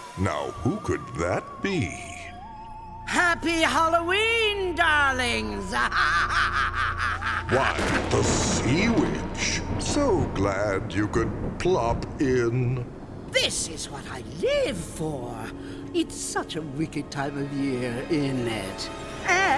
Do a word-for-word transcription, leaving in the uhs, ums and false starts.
Now, who could that be? Happy Halloween, darlings! Why, the Sea Witch. So glad you could plop in. This is what I live for. It's such a wicked time of year, isn't it?